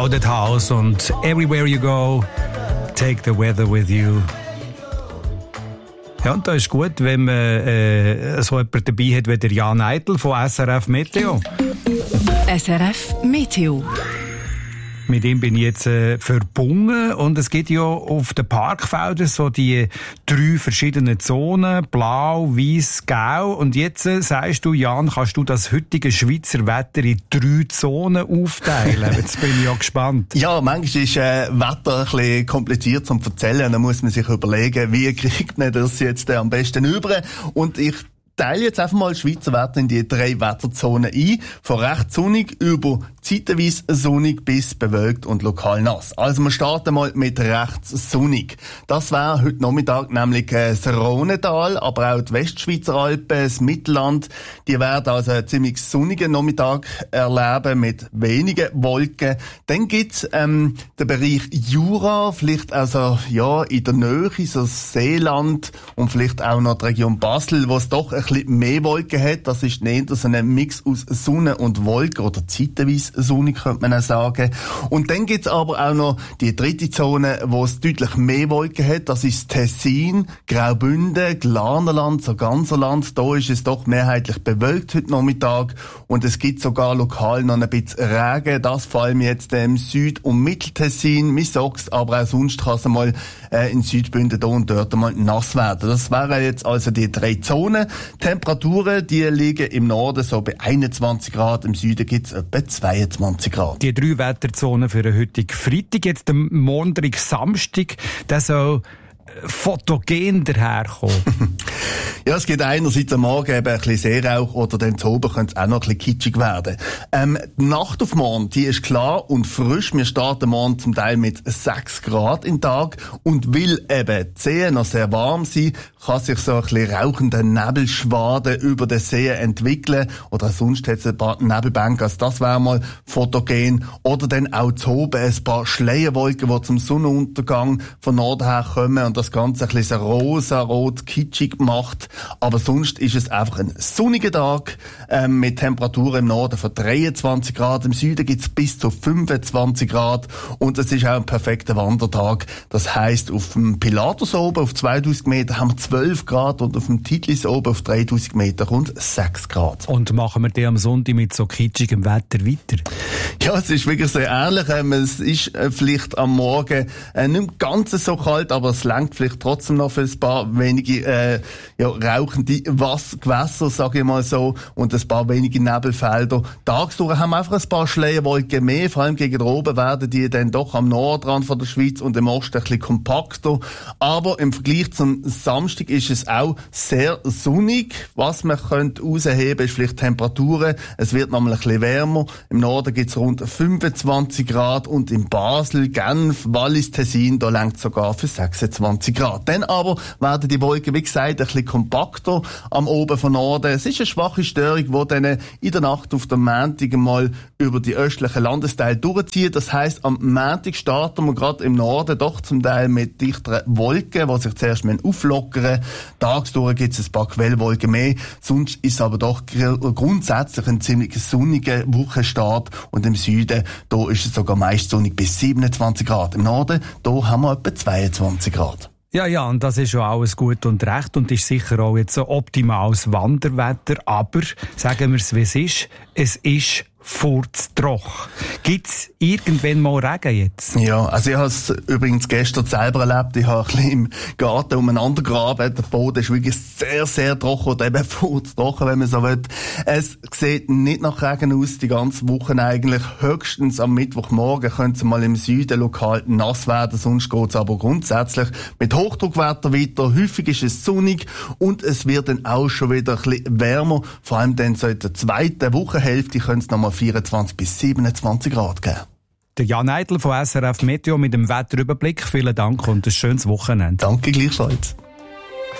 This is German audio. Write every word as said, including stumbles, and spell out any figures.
Crowded House und Everywhere You Go, Take the Weather With You. Ja, und da ist gut, wenn man äh, so jemanden dabei hat wie der Jan Eitel von S R F Meteo. S R F Meteo. Mit ihm bin ich jetzt äh, verbunden und es gibt ja auf den Parkfeldern so die drei verschiedenen Zonen, blau, weiss, gelb. Und jetzt äh, sagst du, Jan, kannst du das heutige Schweizer Wetter in drei Zonen aufteilen? Jetzt bin ich ja gespannt. Ja, manchmal ist äh, Wetter ein bisschen kompliziert zum Erzählen. Da muss man sich überlegen, wie kriegt man das jetzt äh, am besten über. Und ich teile jetzt einfach mal das Schweizer Wetter in die drei Wetterzonen ein. Von recht sonnig über zeitweise sonnig bis bewölkt und lokal nass. Also wir starten mal mit rechts sonnig. Das wäre heute Nachmittag nämlich äh, das Rhonetal, aber auch die Westschweizer Alpen, das Mittelland. Die werden also einen ziemlich sonnigen Nachmittag erleben mit wenigen Wolken. Dann gibt's ähm, den Bereich Jura, vielleicht also ja in der Nähe, so das Seeland und vielleicht auch noch die Region Basel, wo es doch ein bisschen mehr Wolken hat. Das ist eher so ein Mix aus Sonne und Wolken oder zeitweise sonnig, könnte man auch sagen. Und dann gibt's aber auch noch die dritte Zone, wo es deutlich mehr Wolken hat. Das ist Tessin, Graubünden, Glarnerland, so ganzer Land. Da ist es doch mehrheitlich bewölkt heute Nachmittag. Und es gibt sogar lokal noch ein bisschen Regen. Das vor allem jetzt im Süd- und Mitteltessin. Man sagt's, aber auch sonst kann es mal äh, in Südbünden da und dort mal nass werden. Das wären jetzt also die drei Zonen. Temperaturen, die liegen im Norden so bei einundzwanzig Grad, im Süden gibt's etwa zweiundzwanzig Grad. Die drei Wetterzonen für den heutigen Freitag, jetzt am Montag, Samstag, der soll fotogen daherkommen. Ja, es geht einerseits am Morgen eben ein bisschen Seerauch oder dann zu oben könnte es auch noch ein bisschen kitschig werden. Ähm, die Nacht auf morgen, die ist klar und frisch. Wir starten morgen zum Teil mit sechs Grad im Tag und weil eben die See noch sehr warm sind, kann sich so ein bisschen rauchender Nebelschwaden über den See entwickeln oder sonst hat es ein paar Nebelbänke, also das wäre mal fotogen. Oder dann auch zu oben ein paar Schleierwolken, die zum Sonnenuntergang von Norden her kommen und das Ganze ein bisschen rosa-rot kitschig macht. Aber sonst ist es einfach ein sonniger Tag ähm, mit Temperaturen im Norden von dreiundzwanzig Grad. Im Süden gibt es bis zu fünfundzwanzig Grad und es ist auch ein perfekter Wandertag. Das heisst, auf dem Pilatus oben auf zweitausend Meter haben wir zwölf Grad und auf dem Titlis oben auf dreitausend Meter rund sechs Grad. Und machen wir den am Sonntag mit so kitschigem Wetter weiter? Ja, es ist wirklich sehr ähnlich. Ähm, es ist äh, vielleicht am Morgen äh, nicht ganz so kalt, aber es reicht vielleicht trotzdem noch für ein paar wenige äh, ja, rauchende Was- Gewässer, sage ich mal so, und ein paar wenige Nebelfelder. Tagsdurch haben wir einfach ein paar Schleierwolken mehr, vor allem gegen oben werden die dann doch am Nordrand von der Schweiz und im Osten ein bisschen kompakter. Aber im Vergleich zum Samstag ist es auch sehr sonnig. Was man könnte rausheben, ist vielleicht Temperaturen. Es wird nochmal ein bisschen wärmer. Im Norden gibt es rund fünfundzwanzig Grad und in Basel, Genf, Wallis, Tessin, da reicht es sogar für sechsundzwanzig Grad. Dann aber werden die Wolken, wie gesagt, ein bisschen kompakter am Oben von Norden. Es ist eine schwache Störung, die dann in der Nacht auf den Montag mal über die östlichen Landesteile durchzieht. Das heisst, am Montag starten wir gerade im Norden doch zum Teil mit dichteren Wolken, die sich zuerst auflockern. Tagsdurch gibt es ein paar Quellwolken mehr. Sonst ist es aber doch grundsätzlich ein ziemlich sonniger Wochenstart. Und im Süden, da ist es sogar meist sonnig bis siebenundzwanzig Grad. Im Norden, da haben wir etwa zweiundzwanzig Grad. Ja, ja, und das ist ja alles gut und recht und ist sicher auch jetzt ein optimales Wanderwetter. Aber, sagen wir es wie es ist, es ist furztroch. Gibt's irgendwann mal Regen jetzt? Ja, also ich habe es übrigens gestern selber erlebt. Ich habe ein bisschen im Garten umeinander graben. Der Boden ist wirklich sehr, sehr trocken oder eben furztrocken, wenn man so will. Es sieht nicht nach Regen aus, die ganze Woche eigentlich. Höchstens am Mittwochmorgen könnte es mal im Süden lokal nass werden, sonst geht es aber grundsätzlich mit Hochdruckwetter weiter. Häufig ist es sonnig und es wird dann auch schon wieder ein bisschen wärmer. Vor allem dann so in der zweiten Wochenhälfte könnte es nochmal vierundzwanzig bis siebenundzwanzig Grad geben. Der Jan Eitel von S R F Meteo mit dem Wetterüberblick. Vielen Dank und ein schönes Wochenende. Danke gleichfalls.